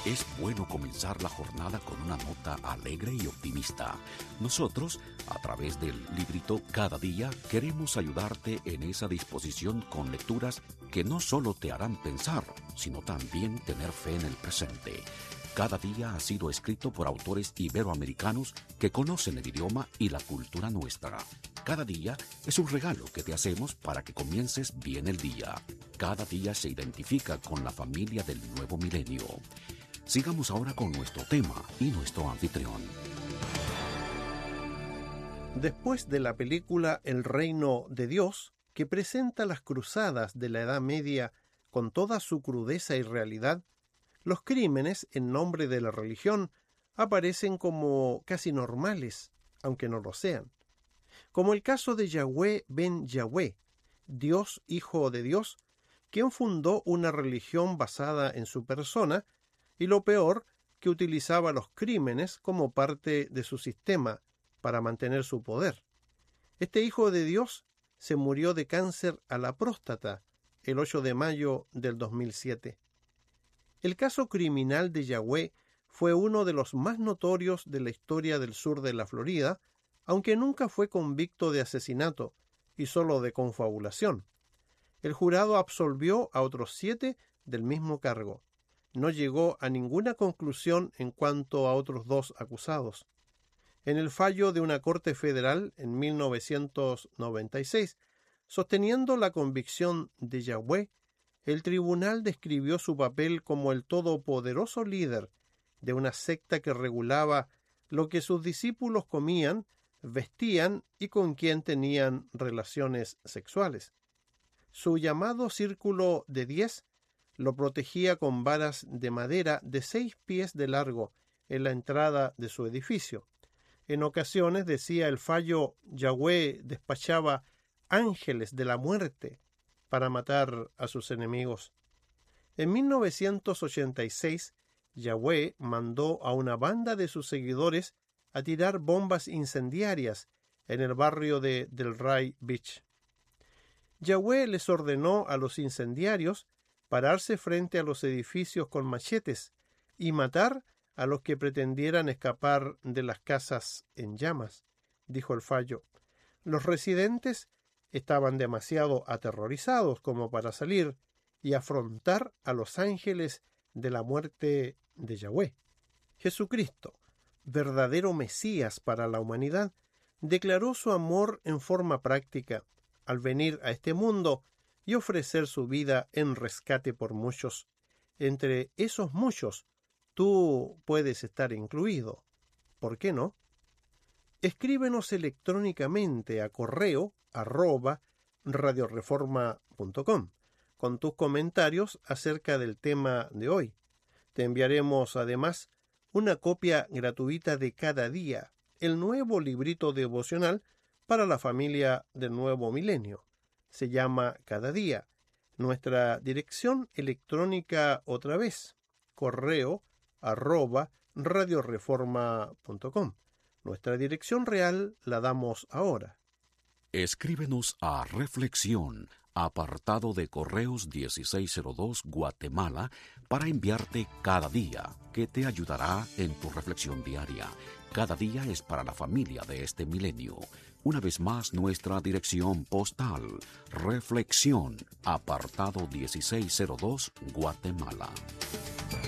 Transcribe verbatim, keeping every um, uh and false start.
Es bueno comenzar la jornada con una nota alegre y optimista. Nosotros, a través del librito Cada Día, queremos ayudarte en esa disposición con lecturas que no solo te harán pensar, sino también tener fe en el presente. Cada Día ha sido escrito por autores iberoamericanos que conocen el idioma y la cultura nuestra. Cada día es un regalo que te hacemos para que comiences bien el día. Cada día se identifica con la familia del nuevo milenio. Sigamos ahora con nuestro tema y nuestro anfitrión. Después de la película El Reino de Dios, que presenta las cruzadas de la Edad Media con toda su crudeza y realidad, los crímenes en nombre de la religión aparecen como casi normales, aunque no lo sean. Como el caso de Yahweh ben Yahweh, Dios Hijo de Dios, quien fundó una religión basada en su persona, y lo peor, que utilizaba los crímenes como parte de su sistema para mantener su poder. Este Hijo de Dios se murió de cáncer a la próstata el ocho de mayo del dos mil siete. El caso criminal de Yahweh fue uno de los más notorios de la historia del sur de la Florida, aunque nunca fue convicto de asesinato y solo de confabulación. El jurado absolvió a otros siete del mismo cargo. No llegó a ninguna conclusión en cuanto a otros dos acusados. En el fallo de una corte federal en mil novecientos noventa y seis, sosteniendo la convicción de Yahweh, el tribunal describió su papel como el todopoderoso líder de una secta que regulaba lo que sus discípulos comían, vestían y con quien tenían relaciones sexuales. Su llamado Círculo de Diez lo protegía con varas de madera de seis pies de largo en la entrada de su edificio. En ocasiones, decía el fallo, Yahweh despachaba ángeles de la muerte para matar a sus enemigos. En mil novecientos ochenta y seis, Yahweh mandó a una banda de sus seguidores a tirar bombas incendiarias en el barrio de Delray Beach. Yahweh les ordenó a los incendiarios pararse frente a los edificios con machetes y matar a los que pretendieran escapar de las casas en llamas, dijo el fallo. Los residentes estaban demasiado aterrorizados como para salir y afrontar a los ángeles de la muerte de Yahweh. Jesucristo, verdadero Mesías para la humanidad, declaró su amor en forma práctica al venir a este mundo y ofrecer su vida en rescate por muchos. Entre esos muchos, tú puedes estar incluido. ¿Por qué no? Escríbenos electrónicamente a correo arroba radioreforma punto com con tus comentarios acerca del tema de hoy. Te enviaremos además una copia gratuita de Cada Día, el nuevo librito devocional para la familia del nuevo milenio. Se llama Cada Día. Nuestra dirección electrónica otra vez, correo arroba radioreforma punto com. Nuestra dirección real la damos ahora. Escríbenos a Reflexión, apartado de Correos dieciséis cero dos, Guatemala, para enviarte Cada Día, que te ayudará en tu reflexión diaria. Cada día es para la familia de este milenio. Una vez más, nuestra dirección postal, Reflexión, apartado dieciséis cero dos, Guatemala.